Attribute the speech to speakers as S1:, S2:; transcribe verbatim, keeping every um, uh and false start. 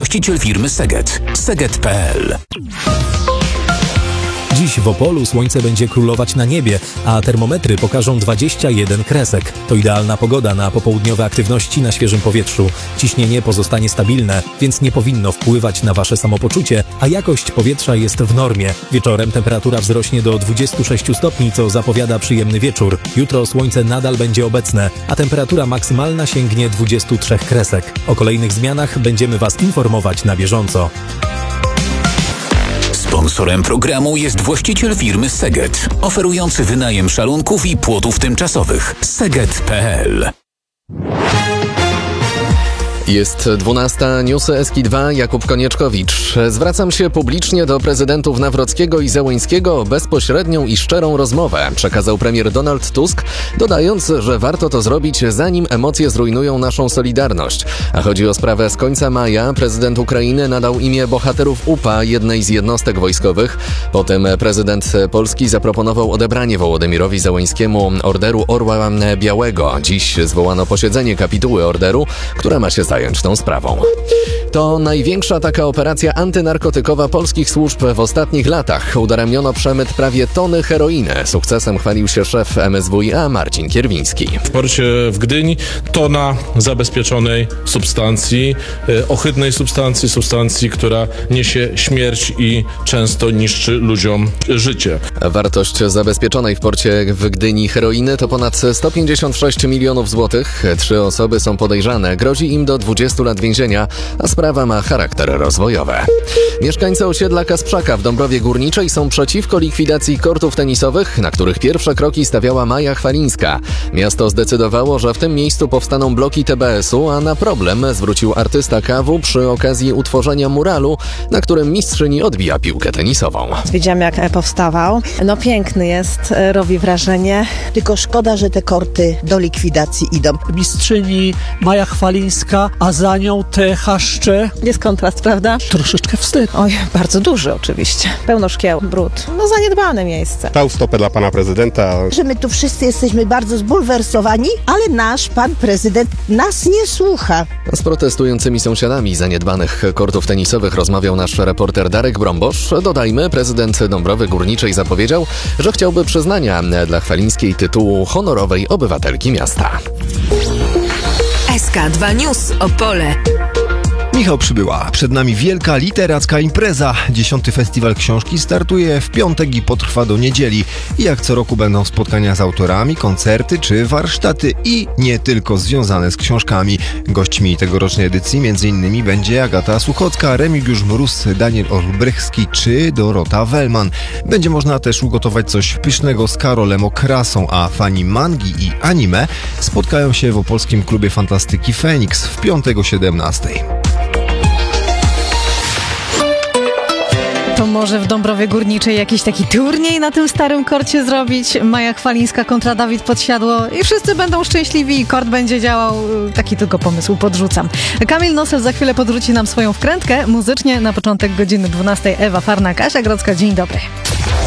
S1: właściciel firmy Seget. Seget kropka p l.
S2: Dziś w Opolu słońce będzie królować na niebie, a termometry pokażą dwadzieścia jeden kresek. To idealna pogoda na popołudniowe aktywności na świeżym powietrzu. Ciśnienie pozostanie stabilne, więc nie powinno wpływać na wasze samopoczucie, a jakość powietrza jest w normie. Wieczorem temperatura wzrośnie do dwudziestu sześciu stopni, co zapowiada przyjemny wieczór. Jutro słońce nadal będzie obecne, a temperatura maksymalna sięgnie dwudziestu trzech kresek. O kolejnych zmianach będziemy was informować na bieżąco.
S1: Sponsorem programu jest właściciel firmy Seget, oferujący wynajem szalunków i płotów tymczasowych. Seget kropka p l.
S3: Jest dwunasta, newsy S K I dwa, Jakub Konieczkowicz. Zwracam się publicznie do prezydentów Nawrockiego i Zełańskiego o bezpośrednią i szczerą rozmowę, przekazał premier Donald Tusk, dodając, że warto to zrobić, zanim emocje zrujnują naszą solidarność. A chodzi o sprawę z końca maja. Prezydent Ukrainy nadał imię bohaterów U P A jednej z jednostek wojskowych. Potem prezydent Polski zaproponował odebranie Wołodymyrowi Zełańskiemu Orderu Orła Białego. Dziś zwołano posiedzenie kapituły orderu, która ma się zająć tą sprawą. To największa taka operacja antynarkotykowa polskich służb w ostatnich latach. Udaremniono przemyt prawie tony heroiny. Sukcesem chwalił się szef M S W i A Marcin Kierwiński.
S4: W porcie w Gdyni tona zabezpieczonej substancji, ohydnej substancji, substancji, która niesie śmierć i często niszczy ludziom życie.
S3: Wartość zabezpieczonej w porcie w Gdyni heroiny to ponad sto pięćdziesiąt sześć milionów złotych. Trzy osoby są podejrzane. Grozi im do dwudziestu lat więzienia, a sprawa ma charakter rozwojowy. Mieszkańcy osiedla Kasprzaka w Dąbrowie Górniczej są przeciwko likwidacji kortów tenisowych, na których pierwsze kroki stawiała Maja Chwalińska. Miasto zdecydowało, że w tym miejscu powstaną bloki T B S u, a na problem zwrócił artysta K W przy okazji utworzenia muralu, na którym mistrzyni odbija piłkę tenisową.
S5: Widziałam, jak powstawał. No piękny jest, robi wrażenie.
S6: Tylko szkoda, że te korty do likwidacji idą.
S7: Mistrzyni Maja Chwalińska, a za nią te chaszcze.
S5: Jest kontrast, prawda?
S7: Troszeczkę wstyd.
S5: Oj, bardzo duży oczywiście. Pełno szkieł, brud. No zaniedbane miejsce.
S8: Dał stopę dla pana prezydenta.
S6: Że my tu wszyscy jesteśmy bardzo zbulwersowani, ale nasz pan prezydent nas nie słucha.
S3: Z protestującymi sąsiadami zaniedbanych kortów tenisowych rozmawiał nasz reporter Darek Brombosz. Dodajmy, prezydent Dąbrowy Górniczej zapowiedział, że chciałby przyznania dla Chwalińskiej tytułu honorowej obywatelki miasta.
S9: S K dwa News Opole.
S10: Michał Przybyła. Przed nami wielka literacka impreza. Dziesiąty Festiwal Książki startuje w piątek i potrwa do niedzieli. I jak co roku będą spotkania z autorami, koncerty czy warsztaty i nie tylko związane z książkami. Gośćmi tegorocznej edycji m.in. będzie Agata Suchocka, Remigiusz Mróz, Daniel Olbrychski czy Dorota Wellman. Będzie można też ugotować coś pysznego z Karolem Okrasą, a fani mangi i anime spotkają się w opolskim klubie fantastyki Feniks w piątek o siedemnastej.
S11: To może w Dąbrowie Górniczej jakiś taki turniej na tym starym korcie zrobić? Maja Chwalińska kontra Dawid Podsiadło i wszyscy będą szczęśliwi i kort będzie działał. Taki tylko pomysł podrzucam. Kamil Nosel za chwilę podrzuci nam swoją wkrętkę. Muzycznie na początek godziny dwunastej Ewa Farna, Kasia Grodzka. Dzień dobry.